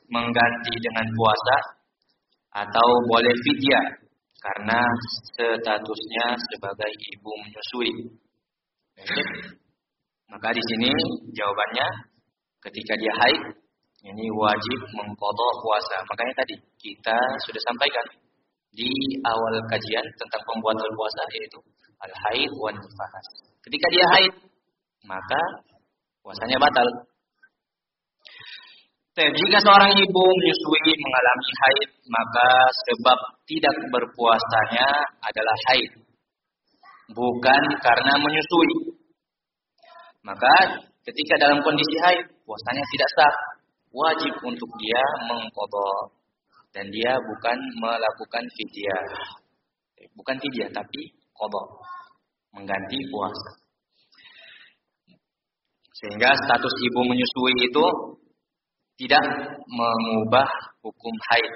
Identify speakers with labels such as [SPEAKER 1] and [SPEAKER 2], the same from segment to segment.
[SPEAKER 1] mengganti dengan puasa atau boleh fidyah karena statusnya sebagai ibu menyusui. Maka di sini jawabannya ketika dia haid ini wajib mengqadha puasa. Makanya tadi kita sudah sampaikan di awal kajian tentang pembuatan puasa yaitu al-haid wan nifas. Ketika dia haid maka puasanya batal. Jika seorang ibu menyusui mengalami haid, maka sebab tidak berpuasanya adalah haid, bukan karena menyusui. Maka ketika dalam kondisi haid, puasanya tidak sah, wajib untuk dia mengqadha dan dia bukan melakukan fidyah. Bukan fidyah tapi qadha, mengganti puasa. Sehingga status ibu menyusui itu tidak mengubah hukum haid.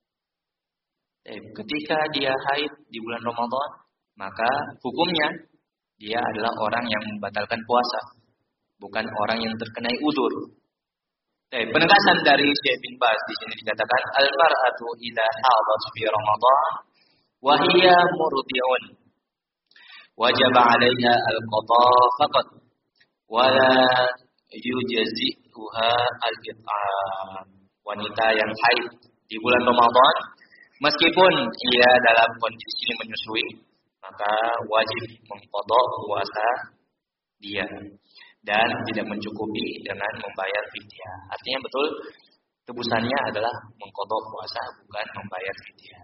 [SPEAKER 1] Ketika dia haid di bulan Ramadan, maka hukumnya dia adalah orang yang membatalkan puasa, bukan orang yang terkena udzur. Penegasan dari Syekh bin Baz di sini dikatakan al-mar'atu idza hadat fi Ramadan wa hiya murdi'un wajaba 'alaiha al-qada faqat wa la yujzi'uha al-it'am. Wanita yang haid di bulan Ramadan meskipun ia dalam kondisi menyusui, maka wajib mengqadha puasa dia dan tidak mencukupi dengan membayar fidyah. Artinya betul tebusannya adalah mengqadha puasa bukan membayar fidyah.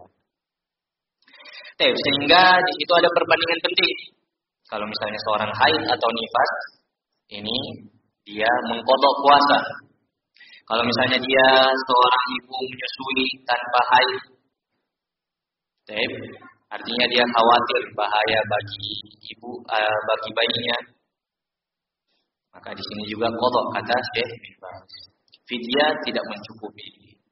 [SPEAKER 1] Sehingga di situ ada perbandingan penting. Kalau misalnya seorang haid atau nifas, ini dia mengqadha puasa. Kalau misalnya dia seorang ibu menyusui tanpa haid, artinya dia khawatir bahaya bagi ibu, bagi bayinya, maka di sini juga qadha kata Syekh bin Baz. Fidyah tidak mencukupi.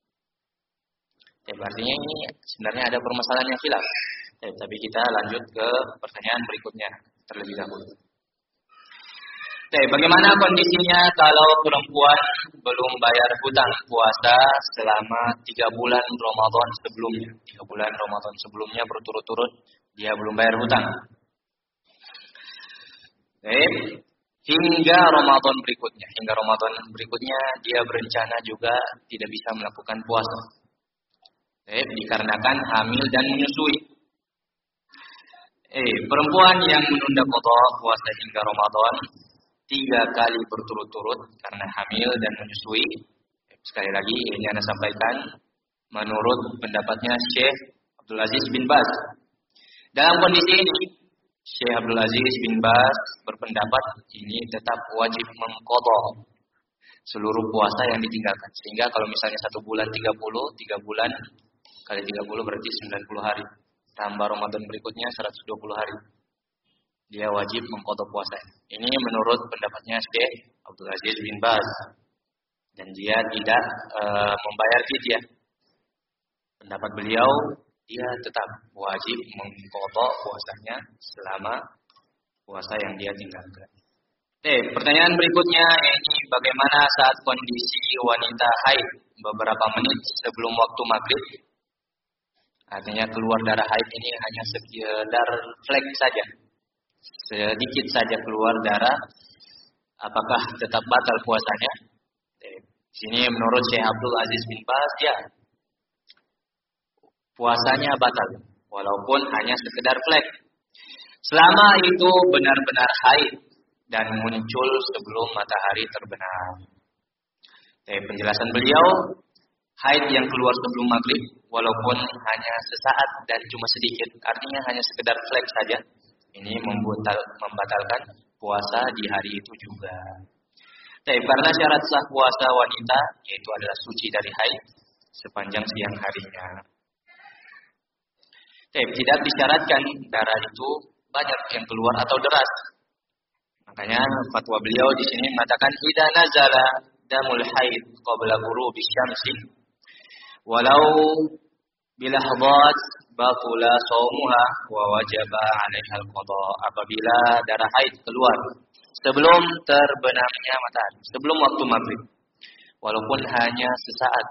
[SPEAKER 1] Artinya ini sebenarnya ada permasalahan yang khilaf. Tapi kita lanjut ke pertanyaan berikutnya terlebih dahulu. Bagaimana kondisinya kalau perempuan belum bayar hutang puasa selama 3 bulan Ramadan sebelumnya? 3 bulan Ramadan sebelumnya berturut-turut dia belum bayar hutang. Hingga Ramadan berikutnya dia berencana juga tidak bisa melakukan puasa. Dikarenakan hamil dan menyusui. Perempuan yang menunda qadha puasa hingga Ramadan 3 kali berturut-turut karena hamil dan menyusui. Sekali lagi ini Anda sampaikan menurut pendapatnya Syekh Abdul Aziz bin Baz. Dalam kondisi ini Syekh Abdul Aziz bin Baz berpendapat ini tetap wajib mengqadha seluruh puasa yang ditinggalkan. Sehingga kalau misalnya 1 bulan 30, 3 bulan kali 30 berarti 90 hari. Tambah Ramadan berikutnya 120 hari. Dia wajib mengqadha puasa. Ini menurut pendapatnya Syekh Abdul Aziz bin Baz. Dan dia tidak membayar fidyah. Pendapat beliau, dia tetap wajib mengqadha puasanya selama puasa yang dia tinggalkan. Pertanyaan berikutnya ini bagaimana saat kondisi wanita haid beberapa menit sebelum waktu maghrib? Artinya keluar darah haid ini hanya sekedar flek saja. Sedikit saja keluar darah, apakah tetap batal puasanya? Sini menurut Syekh Abdul Aziz bin Baz, ya, puasanya batal, walaupun hanya sekedar flek. Selama itu benar-benar haid dan muncul sebelum matahari terbenam. Penjelasan beliau, haid yang keluar sebelum maghrib, walaupun hanya sesaat dan cuma sedikit, artinya hanya sekedar flek saja. Ini membatalkan puasa di hari itu juga. Karena syarat sah puasa wanita yaitu adalah suci dari haid sepanjang siang harinya. Tidak disyaratkan darah itu banyak yang keluar atau deras. Makanya fatwa beliau di sini mengatakan idza nazala damul haid qabla ghurubi syamsi walau bilahdat batula shaumuha wa wajaba 'alaiha al-qada. Apabila darah haid keluar sebelum terbenamnya matahari, sebelum waktu maghrib, walaupun hanya sesaat